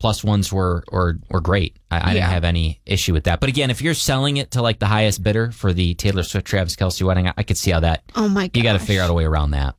plus ones were great. I didn't have any issue with that. But again, if you're selling it to like the highest bidder for the Taylor Swift Travis Kelce wedding, I could see how that. Oh my gosh. You got to figure out a way around that.